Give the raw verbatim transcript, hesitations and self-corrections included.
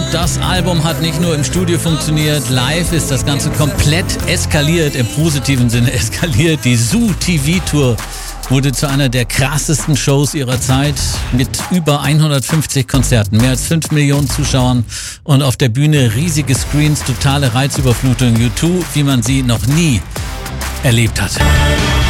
das Album hat nicht nur im Studio funktioniert, live ist das Ganze komplett eskaliert, im positiven Sinne eskaliert. Die Zoo T V-Tour wurde zu einer der krassesten Shows ihrer Zeit mit über hundertfünfzig Konzerten, mehr als fünf Millionen Zuschauern und auf der Bühne riesige Screens, totale Reizüberflutung. U zwei, wie man sie noch nie erlebt hat.